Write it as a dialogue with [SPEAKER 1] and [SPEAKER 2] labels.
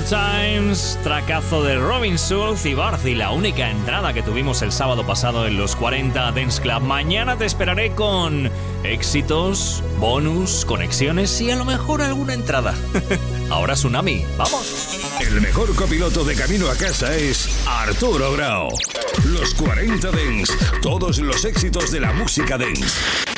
[SPEAKER 1] Hard Times, tracazo de Robin Schulz y Barcy, la única entrada que tuvimos el sábado pasado en los 40 Dance Club. Mañana te esperaré con éxitos, bonus, conexiones y a lo mejor alguna entrada. Ahora Tsunami, ¡vamos!
[SPEAKER 2] El mejor copiloto de camino a casa es Arturo Grau. Los 40 Dance, todos los éxitos de la música dance.